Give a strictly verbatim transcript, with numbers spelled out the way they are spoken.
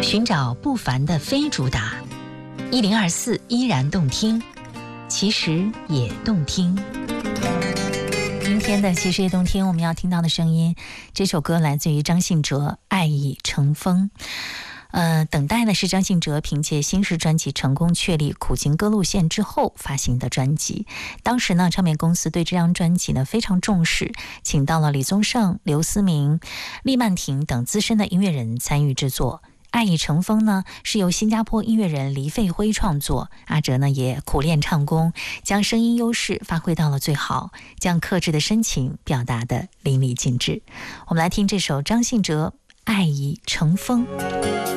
寻找不凡的非主打，一零二四依然动听，其实也动听。今天的其实也动听，我们要听到的声音，这首歌来自于张信哲，《爱已成风》。呃，等待的是张信哲凭借新式专辑成功确立苦情歌路线之后发行的专辑。当时呢，唱片公司对这张专辑呢非常重视，请到了李宗盛、刘思明、厉曼婷等资深的音乐人参与制作。爱已成风呢，是由新加坡音乐人黎费辉创作，阿哲呢也苦练唱功，将声音优势发挥到了最好，将克制的深情表达得淋漓尽致。我们来听这首张信哲《爱已成风》。